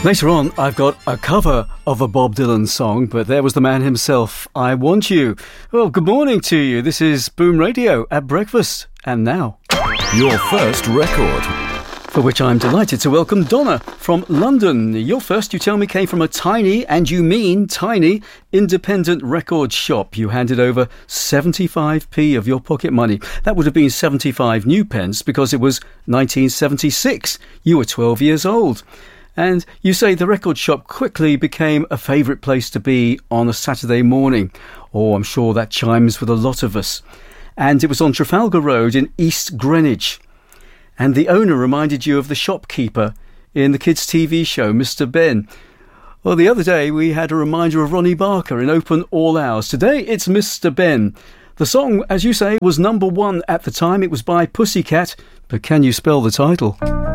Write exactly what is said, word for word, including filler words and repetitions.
Later on, I've got a cover of a Bob Dylan song, but there was the man himself, I Want You. Well, good morning to you. This is Boom Radio at breakfast. And now, your first record. For which I'm delighted to welcome Donna from London. Your first, you tell me, came from a tiny, and you mean tiny, independent record shop. You handed over seventy-five p of your pocket money. That would have been seventy-five new pence because it was nineteen seventy-six. You were twelve years old. And you say the record shop quickly became a favourite place to be on a Saturday morning. Oh, I'm sure that chimes with a lot of us. And it was on Trafalgar Road in East Greenwich. And the owner reminded you of the shopkeeper in the kids' T V show, Mister Ben. Well, the other day we had a reminder of Ronnie Barker in Open All Hours. Today it's Mister Ben. The song, as you say, was number one at the time. It was by Pussycat. But can you spell the title?